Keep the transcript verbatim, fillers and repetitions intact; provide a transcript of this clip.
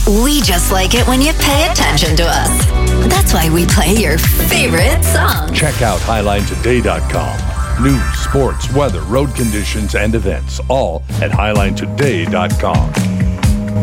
We just like it when you pay attention to us. That's why we play your favorite song. Check out highline today dot com. News, sports, weather, road conditions, and events, all at highline today dot com.